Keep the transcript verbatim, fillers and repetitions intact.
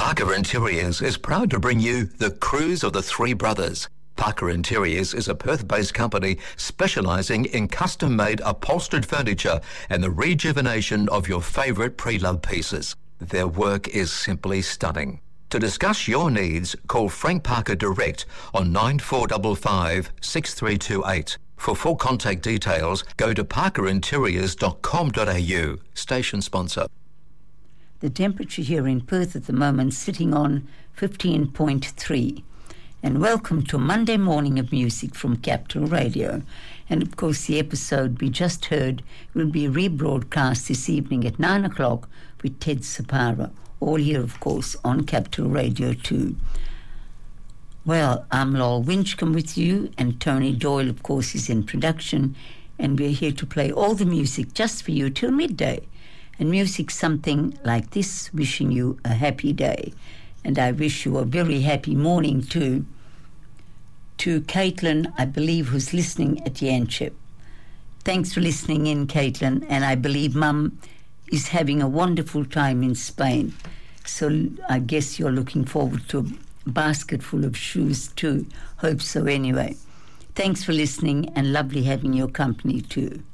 Parker Interiors is proud to bring you The Cruise of the Three Brothers. Parker Interiors is a Perth-based company specialising in custom-made upholstered furniture and the rejuvenation of your favourite pre-loved pieces. Their work is simply stunning. To discuss your needs, call Frank Parker direct on nine four five five, six three two eight. For full contact details, go to parker interiors dot com dot a u. Station sponsor. The temperature here in Perth at the moment sitting on fifteen point three. And welcome to Monday Morning of Music from Capital Radio. And of course the episode we just heard will be rebroadcast this evening at nine o'clock with Ted Sapara, all here of course on Capital Radio two. Well, I'm Lowell Winchcombe with you, and Tony Doyle of course is in production, and we're here to play all the music just for you till midday. And music something like this, wishing you a happy day. And I wish you a very happy morning too, to Caitlin, I believe, who's listening at Yanchep. Thanks for listening in, Caitlin, and I believe Mum is having a wonderful time in Spain. So I guess you're looking forward to a basket full of shoes too. Hope so anyway. Thanks for listening, and lovely having your company too.